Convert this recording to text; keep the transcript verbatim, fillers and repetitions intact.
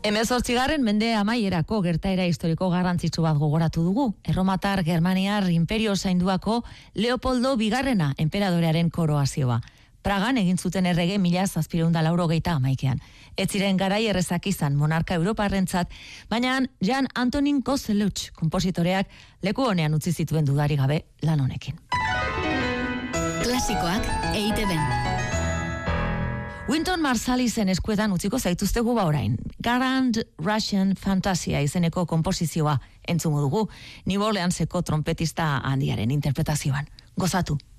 Hemezortzigarren mende amaierako gertaera historiko garrantzitsu bat gogoratu dugu. Erromatar Germaniar imperio zainduako Leopoldo bigarrena enperadorearen koroazioa. Pragan egin zuten errege mila zazpireun da laurogeita hamaikean. Ez ziren garai errezak izan monarka europarrentzat, baina Jan Antonin Kozelluch konpositoreak leku honean utzi zituen dudari gabe lan honekin. Klasikoak E I Te Be. Wynton Marsalizen eskuetan utziko zaituztegu ba orain. Grand Russian Fantasia izeneko konposizioa entzungo dugu, New Orleanseko trompetista handiaren interpretazioan. Gozatu!